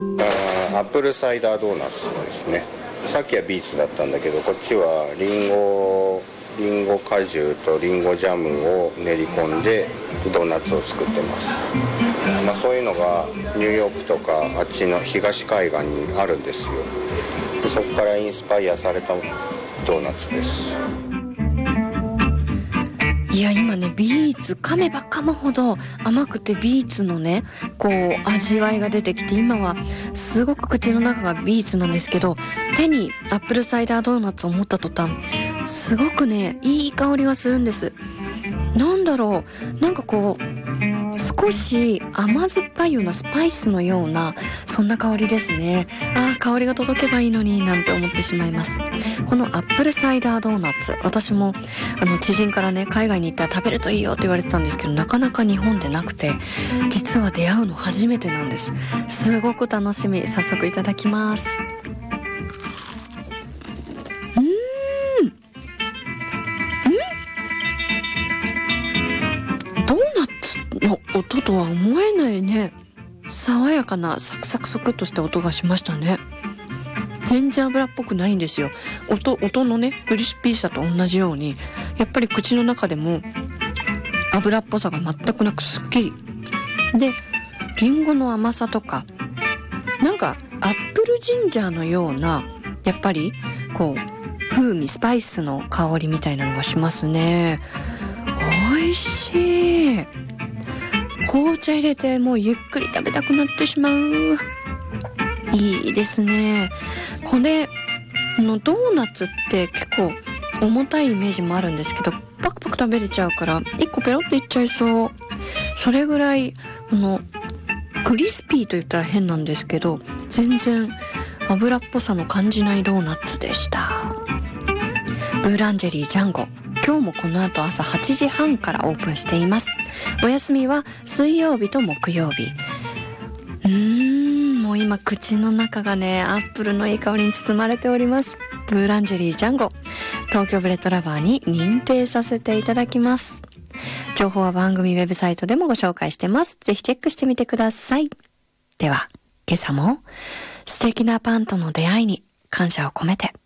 アップルサイダードーナツですね。さっきはビーツだったんだけど、こっちはリンゴ果汁とリンゴジャムを練り込んでドーナツを作ってます。そういうのがニューヨークとかあっちの東海岸にあるんですよ。でそこからインスパイアされたドーナツです。 いや今ねビーツ噛めば噛むほど甘くてビーツのねこう味わいが出てきて、今はすごく口の中がビーツなんですけど、手にアップルサイダードーナツを持った途端すごくねいい香りがするんです。なんだろう、なんかこう少し甘酸っぱいようなスパイスのようなそんな香りですね。香りが届けばいいのになんて思ってしまいます。このアップルサイダードーナツ、私も知人からね海外に行ったら食べるといいよって言われてたんですけど、なかなか日本でなくて、実は出会うの初めてなんです。すごく楽しみ。早速いただきます。ドーナツの音とは思えないね、爽やかなサクサクサクっとした音がしましたね。全然油っぽくないんですよ。音のねクリスピーさと同じように、やっぱり口の中でも油っぽさが全くなくすっきりで、リンゴの甘さとかなんかアップルジンジャーのようなやっぱりこう風味スパイスの香りみたいなのがしますね。美味しい。紅茶入れてもうゆっくり食べたくなってしまう。いいですね。これドーナツって結構重たいイメージもあるんですけど、パクパク食べれちゃうから1個ペロっていっちゃいそう。それぐらいクリスピーと言ったら変なんですけど、全然油っぽさの感じないドーナツでした。ブーランジェリージャンゴ、今日もこの後朝8時半からオープンしています。お休みは水曜日と木曜日。もう今口の中がねアップルのいい香りに包まれております。ブーランジェリージャンゴ、東京ブレッドラバーに認定させていただきます。情報は番組ウェブサイトでもご紹介してます。ぜひチェックしてみてください。では今朝も素敵なパンとの出会いに感謝を込めて。